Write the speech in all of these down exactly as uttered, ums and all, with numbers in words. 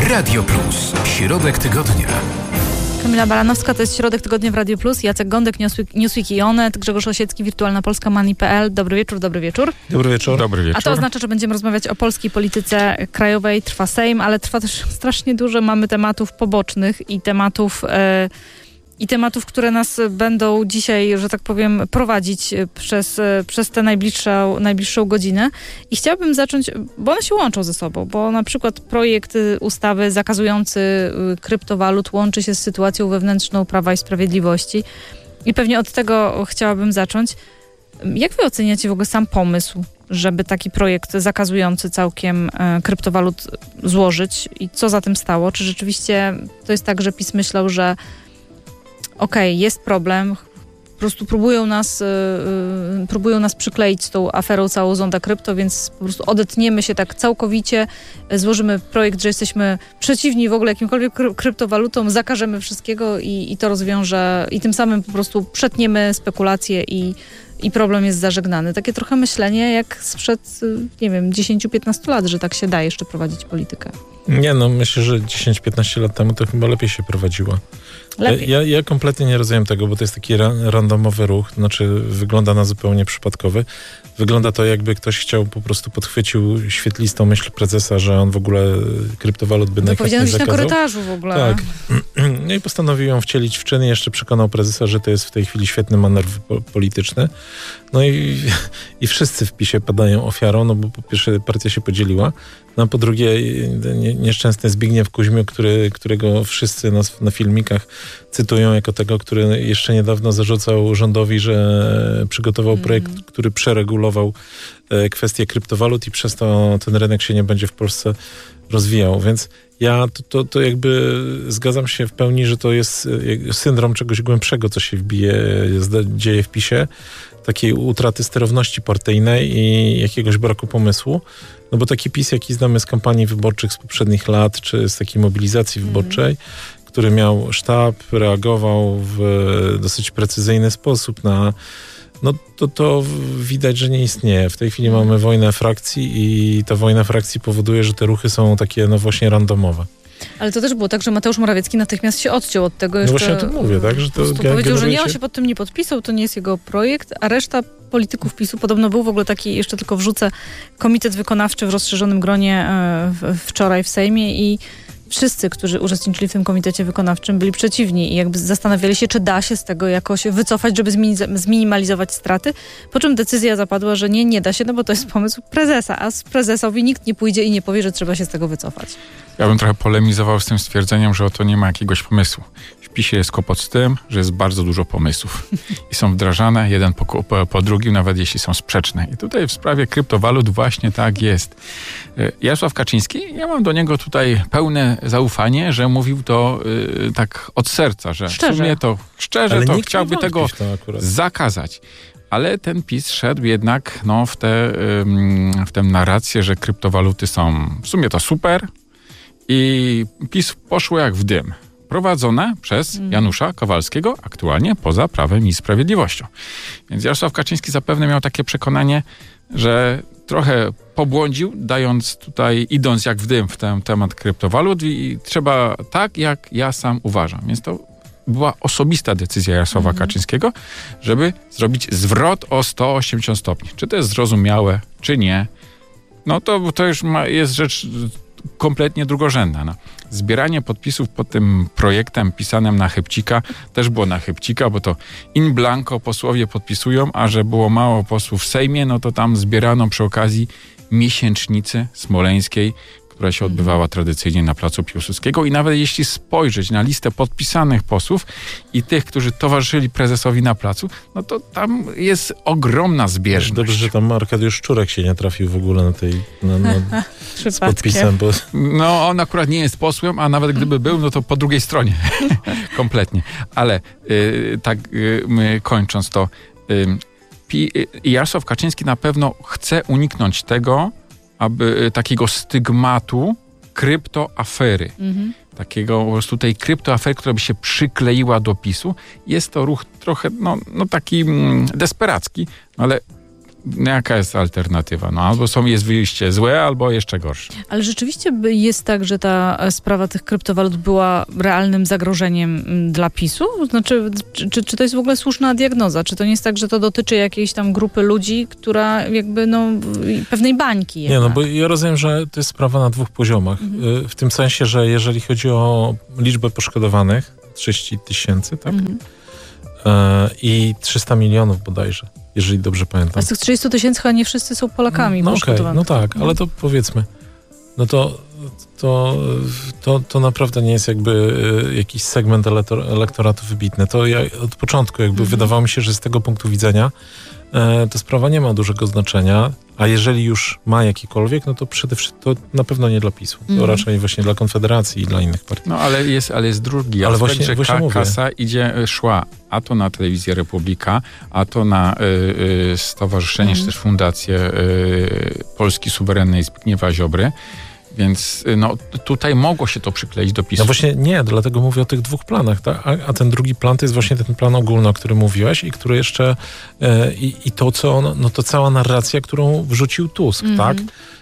Radio Plus. Środek tygodnia. Kamila Baranowska, to jest Środek Tygodnia w Radio Plus. Jacek Gądek, Newsweek, Newsweek i Onet, Grzegorz Osiecki, Wirtualna Polska, Money kropka p l. Dobry wieczór, dobry wieczór. Dobry wieczór. Dobry wieczór. A to oznacza, że będziemy rozmawiać o polskiej polityce krajowej. Trwa Sejm, ale trwa też strasznie dużo. Mamy tematów pobocznych i tematów... E, I tematów, które nas będą dzisiaj, że tak powiem, prowadzić przez, przez tę najbliższą, najbliższą godzinę. I chciałabym zacząć, bo one się łączą ze sobą, bo na przykład projekt ustawy zakazujący kryptowalut łączy się z sytuacją wewnętrzną Prawa i Sprawiedliwości. I pewnie od tego chciałabym zacząć. Jak wy oceniacie w ogóle sam pomysł, żeby taki projekt zakazujący całkiem e, kryptowalut złożyć? I co za tym stało? Czy rzeczywiście to jest tak, że PiS myślał, że okej, okay, jest problem, po prostu próbują nas, yy, próbują nas przykleić z tą aferą całą Zonda Krypto, więc po prostu odetniemy się tak całkowicie, złożymy projekt, że jesteśmy przeciwni w ogóle jakimkolwiek kry- kryptowalutom, zakażemy wszystkiego i, i to rozwiąże, i tym samym po prostu przetniemy spekulacje i, i problem jest zażegnany. Takie trochę myślenie jak sprzed, nie wiem, dziesięć piętnaście lat, że tak się da jeszcze prowadzić politykę. Nie, no myślę, że dziesięć piętnaście lat temu to chyba lepiej się prowadziło. Lepiej. Ja, ja kompletnie nie rozumiem tego, bo to jest taki ra- randomowy ruch, znaczy wygląda na zupełnie przypadkowy. Wygląda to, jakby ktoś chciał, po prostu podchwycił świetlistą myśl prezesa, że on w ogóle kryptowalut by To najchętniej powinien być zakazał. na korytarzu w ogóle. Tak. No i postanowił ją wcielić w czyn i jeszcze przekonał prezesa, że to jest w tej chwili świetny manewr po- polityczny. No i, i wszyscy w PiSie padają ofiarą, no bo po pierwsze partia się podzieliła, no a po drugie nie, nieszczęsny Zbigniew Kuźmiuk, który, którego wszyscy na, na filmikach cytują jako tego, który jeszcze niedawno zarzucał rządowi, że przygotował mm. projekt, który przeregulował e, kwestię kryptowalut i przez to ten rynek się nie będzie w Polsce rozwijał. Więc ja to, to, to jakby zgadzam się w pełni, że to jest syndrom czegoś głębszego, co się wbije, dzieje w PiSie. Takiej utraty sterowności partyjnej i jakiegoś braku pomysłu. No bo taki PiS, jaki znamy z kampanii wyborczych z poprzednich lat, czy z takiej mobilizacji wyborczej, mm. który miał sztab, reagował w dosyć precyzyjny sposób na... No to, to widać, że nie istnieje. W tej chwili mm. mamy wojnę frakcji i ta wojna frakcji powoduje, że te ruchy są takie no właśnie randomowe. Ale to też było tak, że Mateusz Morawiecki natychmiast się odciął od tego. No jeszcze, właśnie o tym mówię, tak? Że to po powiedział, że nie, on się się pod tym nie podpisał, to nie jest jego projekt, a reszta polityków PiSu, podobno był w ogóle taki, jeszcze tylko wrzucę, komitet wykonawczy w rozszerzonym gronie e, w, wczoraj w Sejmie i wszyscy, którzy uczestniczyli w tym komitecie wykonawczym, byli przeciwni i jakby zastanawiali się, czy da się z tego jakoś wycofać, żeby zminimalizować straty, po czym decyzja zapadła, że nie, nie da się, no bo to jest pomysł prezesa, a z prezesowi nikt nie pójdzie i nie powie, że trzeba się z tego wycofać. Ja bym trochę polemizował z tym stwierdzeniem, że oto nie ma jakiegoś pomysłu. W PiSie jest kłopot z tym, że jest bardzo dużo pomysłów i są wdrażane jeden po, po, po drugim, nawet jeśli są sprzeczne. I tutaj w sprawie kryptowalut właśnie tak jest. Jarosław Kaczyński, ja mam do niego tutaj pełne zaufanie, że mówił to y, tak od serca, że szczerze. w sumie to szczerze Ale to chciałby tego to zakazać. Ale ten PiS szedł jednak no, w, tę, ym, w tę narrację, że kryptowaluty są w sumie to super i PiS poszło jak w dym. Prowadzone przez mm. Janusza Kowalskiego, aktualnie poza Prawem i Sprawiedliwością. Więc Jarosław Kaczyński zapewne miał takie przekonanie, że trochę pobłądził, dając tutaj, idąc jak w dym w ten temat kryptowalut i trzeba tak, jak ja sam uważam. Więc to była osobista decyzja Jarosława mm. Kaczyńskiego, żeby zrobić zwrot o sto osiemdziesiąt stopni. Czy to jest zrozumiałe, czy nie, no to, to już ma, jest rzecz kompletnie drugorzędna. No. Zbieranie podpisów pod tym projektem pisanym na chybcika też było na chybcika, bo to in blanco posłowie podpisują, a że było mało posłów w Sejmie, no to tam zbierano przy okazji miesięcznicy smoleńskiej, która się odbywała tradycyjnie na placu Piłsudskiego i nawet jeśli spojrzeć na listę podpisanych posłów i tych, którzy towarzyszyli prezesowi na placu, no to tam jest ogromna zbieżność. Dobrze, że tam Arkadiusz Szczurek się nie trafił w ogóle na tej na, na, z podpisem. Bo... No on akurat nie jest posłem, a nawet gdyby był, no to po drugiej stronie. Kompletnie. Ale yy, tak yy, kończąc to, yy, Jarosław Kaczyński na pewno chce uniknąć tego, aby takiego stygmatu kryptoafery. Mhm. Takiego po prostu tej kryptoafery, która by się przykleiła do PiSu. Jest to ruch trochę, no, no taki mm, desperacki, ale jaka jest alternatywa? No albo są, jest wyjście złe, albo jeszcze gorsze. Ale rzeczywiście jest tak, że ta sprawa tych kryptowalut była realnym zagrożeniem dla PiSu? Znaczy, czy, czy to jest w ogóle słuszna diagnoza? Czy to nie jest tak, że to dotyczy jakiejś tam grupy ludzi, która jakby, no, pewnej bańki jednak? Nie, no bo ja rozumiem, że to jest sprawa na dwóch poziomach. Mhm. W tym sensie, że jeżeli chodzi o liczbę poszkodowanych, trzydzieści tysięcy, tak? Mhm. E, I trzysta milionów bodajże, jeżeli dobrze pamiętam. A z tych trzydziestu tysięcy chyba nie wszyscy są Polakami no, poszkodowani. Okay, no tak, ale to powiedzmy, no to, to, to, to naprawdę nie jest jakby jakiś segment elektoratu wybitny. To ja od początku jakby mhm. wydawało mi się, że z tego punktu widzenia e, ta sprawa nie ma dużego znaczenia, a jeżeli już ma jakikolwiek, no to przede wszystkim to na pewno nie dla PiSu. To mm. raczej właśnie dla Konfederacji i dla innych partii. No ale jest, ale jest drugi ale aspekt, właśnie, że właśnie ka- kasa idzie, szła a to na Telewizję Republika, a to na y, y, stowarzyszenie, mm. czy też fundację y, Polski Suwerennej Zbigniewa Ziobry. Więc no, tutaj mogło się to przykleić do PiSu. No właśnie nie, dlatego mówię o tych dwóch planach, tak? a, a ten drugi plan to jest właśnie ten plan ogólny, o którym mówiłaś i który jeszcze e, i, i to, co on, no to cała narracja, którą wrzucił Tusk, mm-hmm. tak?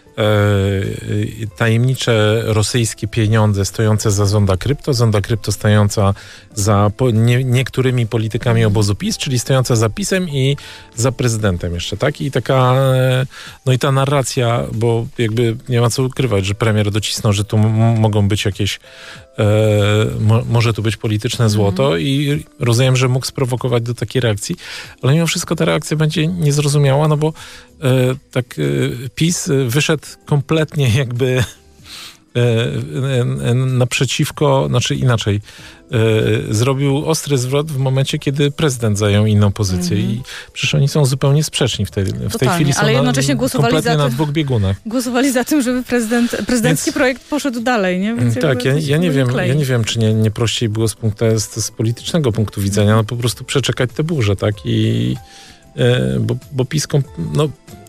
E, tajemnicze rosyjskie pieniądze stojące za Zonda Krypto, Zonda Krypto stojąca za po, nie, niektórymi politykami obozu PiS, czyli stojąca za PiS-em i za prezydentem jeszcze, tak? I taka, no i ta narracja, bo jakby nie ma co ukrywać, że premier docisnął, że tu m- mogą być jakieś e, mo, może tu być polityczne złoto mm. i rozumiem, że mógł sprowokować do takiej reakcji, ale mimo wszystko ta reakcja będzie niezrozumiała, no bo e, tak e, PiS wyszedł kompletnie jakby e, e, naprzeciwko, znaczy inaczej, e, zrobił ostry zwrot w momencie, kiedy prezydent zajął inną pozycję mm-hmm. i przecież oni są zupełnie sprzeczni w tej, w tej chwili, są ale jednocześnie na, głosowali kompletnie za na tym, dwóch biegunach. Głosowali za tym, żeby prezydent, prezydencki Więc, projekt poszedł dalej, nie? Więc tak, ja, ja, nie wiem, ja nie wiem, czy nie, nie prościej było z, punktu, z, z politycznego punktu widzenia, no po prostu przeczekać te burze, tak? I e, bo, bo PiS, no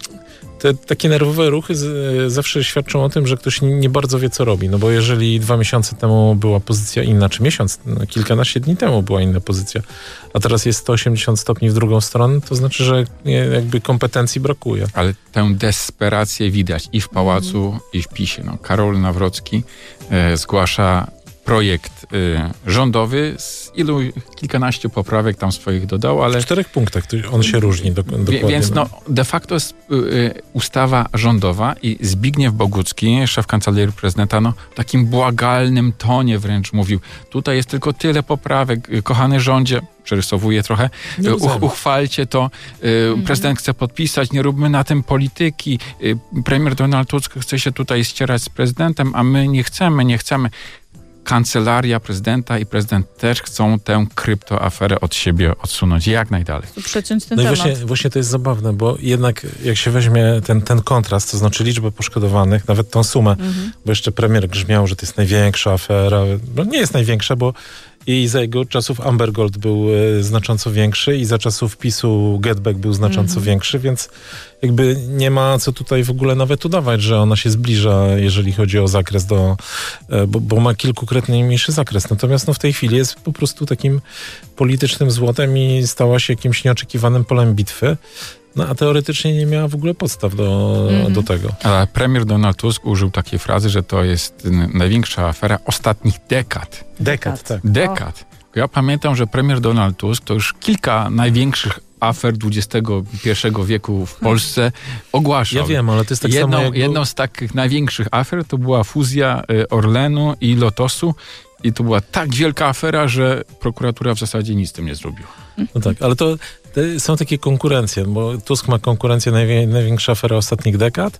te takie nerwowe ruchy z, zawsze świadczą o tym, że ktoś nie, nie bardzo wie, co robi. No bo jeżeli dwa miesiące temu była pozycja inna, czy miesiąc, no, kilkanaście dni temu była inna pozycja, a teraz jest sto osiemdziesiąt stopni w drugą stronę, to znaczy, że jakby kompetencji brakuje. Ale tę desperację widać i w Pałacu, mm. i w PiSie. No, Karol Nawrocki e, zgłasza projekt y, rządowy z ilu kilkanaście poprawek tam swoich dodał, ale... W czterech punktach on się różni do, dokładnie. Więc no, de facto jest y, ustawa rządowa i Zbigniew Bogucki, szef Kancelarii Prezydenta, no, w takim błagalnym tonie wręcz mówił, tutaj jest tylko tyle poprawek, kochany rządzie, przerysowuję trochę, U, uchwalcie to, y, mhm. prezydent chce podpisać, nie róbmy na tym polityki, y, premier Donald Tusk chce się tutaj ścierać z prezydentem, a my nie chcemy, nie chcemy. Kancelaria prezydenta i prezydent też chcą tę kryptoaferę od siebie odsunąć jak najdalej. Przeciąć ten no temat. i właśnie, właśnie to jest zabawne, bo jednak jak się weźmie ten, ten kontrast, to znaczy liczbę poszkodowanych, nawet tą sumę, mhm. bo jeszcze premier grzmiał, że to jest największa afera. No nie jest największa, bo i za jego czasów Amber Gold był e, znacząco większy i za czasów PiSu Getback był znacząco mhm. większy, więc jakby nie ma co tutaj w ogóle nawet udawać, że ona się zbliża, jeżeli chodzi o zakres do, e, bo, bo ma kilkukrotnie mniejszy zakres. Natomiast no, w tej chwili jest po prostu takim politycznym złotem i stała się jakimś nieoczekiwanym polem bitwy. No a teoretycznie nie miała w ogóle podstaw do, mm. do tego. Ale premier Donald Tusk użył takiej frazy, że to jest największa afera ostatnich dekad. Dekad, tak. Dekad. Ja pamiętam, że premier Donald Tusk to już kilka największych afer dwudziestego pierwszego wieku w Polsce ogłaszał. Ja wiem, ale to jest tak jedną, samo jak... Jedną z takich największych afer to była fuzja Orlenu i Lotosu. I to była tak wielka afera, że prokuratura w zasadzie nic z tym nie zrobiła. No tak, ale to są takie konkurencje, bo Tusk ma konkurencję najwię- największa afera ostatnich dekad,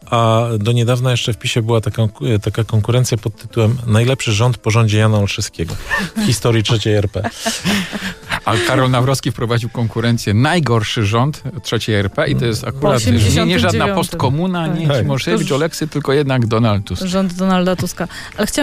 a do niedawna jeszcze w PiSie była taka, taka konkurencja pod tytułem najlepszy rząd po rządzie Jana Olszewskiego w historii trzeciej R P. A Karol Nawrocki wprowadził konkurencję najgorszy rząd trzeciej R P i to jest akurat nie, nie żadna postkomuna, nie tak. Cimoszewicz, Oleksy, tylko jednak Donald Tusk. Rząd Donalda Tuska. Ale chciałam